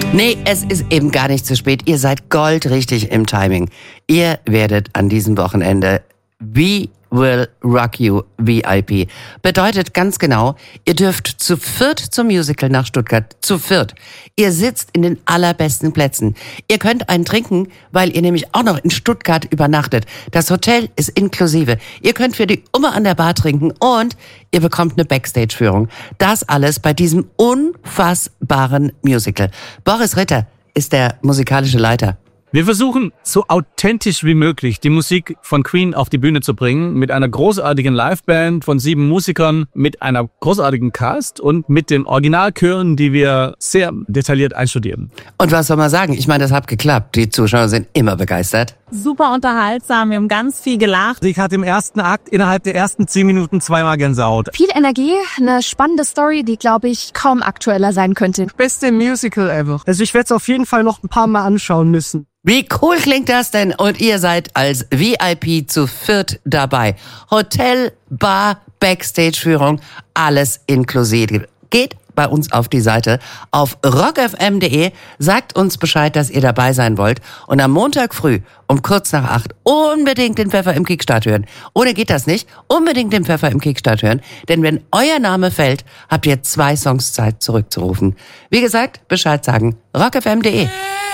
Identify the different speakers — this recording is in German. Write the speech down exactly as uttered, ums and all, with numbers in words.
Speaker 1: Nee, es ist eben gar nicht zu spät. Ihr seid goldrichtig im Timing. Ihr werdet an diesem Wochenende We Will Rock You V I P. Bedeutet ganz genau, ihr dürft zu viert zum Musical nach Stuttgart. Zu viert. Ihr sitzt in den allerbesten Plätzen. Ihr könnt einen trinken, weil ihr nämlich auch noch in Stuttgart übernachtet. Das Hotel ist inklusive. Ihr könnt für die Umme an der Bar trinken und ihr bekommt eine Backstage-Führung. Das alles bei diesem unfassbaren Musical. Boris Ritter ist der musikalische Leiter.
Speaker 2: Wir versuchen, so authentisch wie möglich die Musik von Queen auf die Bühne zu bringen, mit einer großartigen Liveband von sieben Musikern, mit einer großartigen Cast und mit den Originalchören, die wir sehr detailliert einstudieren.
Speaker 1: Und was soll man sagen? Ich meine, das hat geklappt. Die Zuschauer sind immer begeistert.
Speaker 3: Super unterhaltsam, wir haben ganz viel gelacht.
Speaker 4: Ich hatte im ersten Akt innerhalb der ersten zehn Minuten zweimal Gänsehaut.
Speaker 5: Viel Energie, eine spannende Story, die, glaube ich, kaum aktueller sein könnte.
Speaker 4: Beste Musical ever. Also ich werde es auf jeden Fall noch ein paar Mal anschauen müssen.
Speaker 1: Wie cool klingt das denn? Und ihr seid als V I P zu viert dabei. Hotel, Bar, Backstage-Führung, alles inklusive. Geht bei uns auf die Seite auf rock f m punkt de, sagt uns Bescheid, dass ihr dabei sein wollt und am Montag früh um kurz nach acht unbedingt den Pfeffer im Kickstart hören. Ohne geht das nicht. Unbedingt den Pfeffer im Kickstart hören, denn wenn euer Name fällt, habt ihr zwei Songs Zeit zurückzurufen. Wie gesagt, Bescheid sagen. rock f m punkt de.